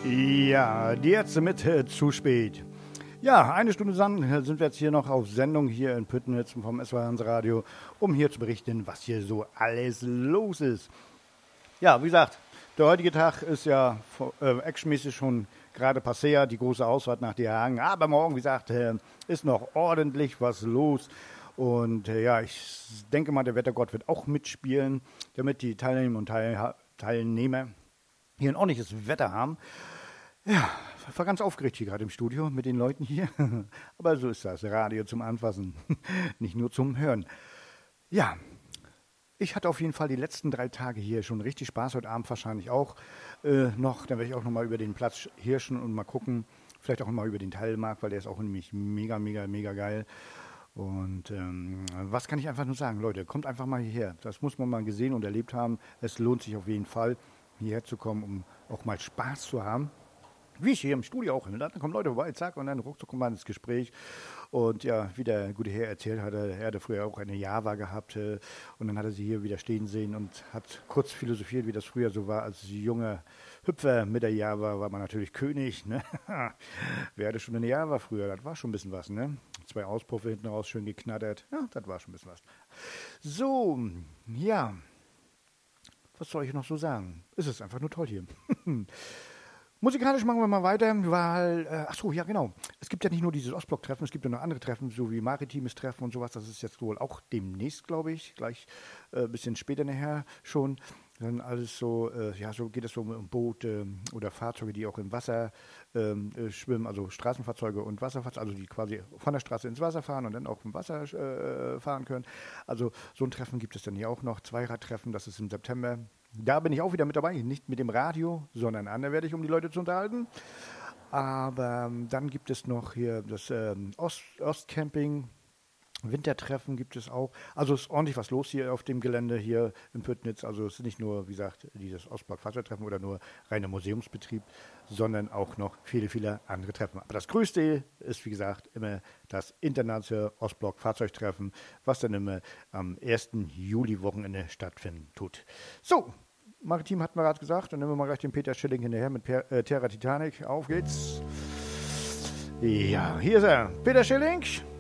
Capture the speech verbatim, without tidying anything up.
Ja, die Ärzte mit äh, zu spät. Ja, eine Stunde dann sind wir jetzt hier noch auf Sendung hier in Püttnitz vom S W R eins Radio, um hier zu berichten, was hier so alles los ist. Ja, wie gesagt, der heutige Tag ist ja äh, actionmäßig schon gerade passé, die große Ausfahrt nach Die Hagen. Aber morgen, wie gesagt, äh, ist noch ordentlich was los. Und äh, ja, ich denke mal, der Wettergott wird auch mitspielen, damit die Teilnehmer und Teil Teilnehmer hier ein ordentliches Wetter haben. Ja, ich war ganz aufgeregt hier gerade im Studio mit den Leuten hier. Aber so ist das, Radio zum Anfassen, nicht nur zum Hören. Ja, ich hatte auf jeden Fall die letzten drei Tage hier schon richtig Spaß, heute Abend wahrscheinlich auch äh, noch. Dann werde ich auch nochmal über den Platz hirschen und mal gucken, vielleicht auch mal über den Teilmarkt, weil der ist auch nämlich mega, mega, mega geil. Und ähm, was kann ich einfach nur sagen, Leute, kommt einfach mal hierher. Das muss man mal gesehen und erlebt haben. Es lohnt sich auf jeden Fall, hierher zu kommen, um auch mal Spaß zu haben. Wie ich hier im Studio auch. Dann kommen Leute vorbei, zack, und dann ruckzuck kommt man ins Gespräch. Und ja, wie der gute Herr erzählt hatte, er hatte früher auch eine Java gehabt. Äh, und dann hat er sie hier wieder stehen sehen und hat kurz philosophiert, wie das früher so war. Als junger Hüpfer mit der Java war man natürlich König. Ne? Wer hatte schon eine Java früher? Das war schon ein bisschen was, ne? Zwei Auspuffe hinten raus, schön geknattert. Ja, das war schon ein bisschen was. So, ja. Was soll ich noch so sagen? Es ist einfach nur toll hier. Musikalisch machen wir mal weiter, weil, äh, ach so, ja genau, es gibt ja nicht nur dieses Ostblock-Treffen, es gibt ja noch andere Treffen, so wie maritimes Treffen und sowas, das ist jetzt wohl auch demnächst, glaube ich, gleich ein äh, bisschen später nachher schon, dann alles so, äh, ja, so geht es so um Boote oder Fahrzeuge, die auch im Wasser ähm, äh, schwimmen, also Straßenfahrzeuge und Wasserfahrzeuge, also die quasi von der Straße ins Wasser fahren und dann auch im Wasser äh, fahren können, also so ein Treffen gibt es dann hier auch noch, Zweiradtreffen, das ist im September. Da bin ich auch wieder mit dabei, nicht mit dem Radio, sondern anderweitig, um die Leute zu unterhalten. Aber ähm, dann gibt es noch hier das ähm, Ost Ostcamping, Wintertreffen gibt es auch. Also ist ordentlich was los hier auf dem Gelände hier in Püttnitz. Also es ist nicht nur, wie gesagt, dieses Ostblock-Fahrzeugtreffen oder nur reiner Museumsbetrieb, sondern auch noch viele, viele andere Treffen. Aber das Größte ist, wie gesagt, immer das internationale Ostblock-Fahrzeugtreffen, was dann immer am ersten Juli-Wochenende stattfinden tut. So, Maritim hatten wir gerade gesagt. Dann nehmen wir mal gleich den Peter Schilling hinterher mit per, äh, Terra Titanic. Auf geht's. Ja, hier ist er. Peter Schilling.